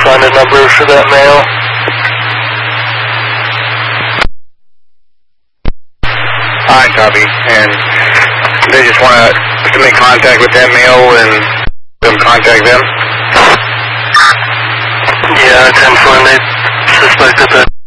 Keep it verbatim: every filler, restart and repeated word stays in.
find a number for that male. Alright, copy. And they just want us to make contact with that male and them contact them? Yeah, ten four, and they suspected that